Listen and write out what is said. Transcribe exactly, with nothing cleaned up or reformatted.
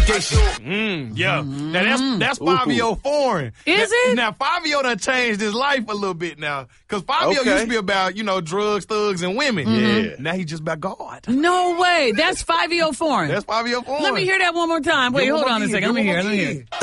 investigation. Mm, yeah. Mm. Now, that's that's Fabio foreign. Is now, it? Now, Fabio done changed his life a little bit now. Because Fabio Okay. used to be about, you know, drugs, thugs, and women. Mm-hmm. Yeah. Now he's just about God. No way. That's Fabio foreign. That's Fabio foreign. Let me hear that one more time. Wait, Give him hold a on a kid. second. Let me Give hear. him a Let me hear. kid.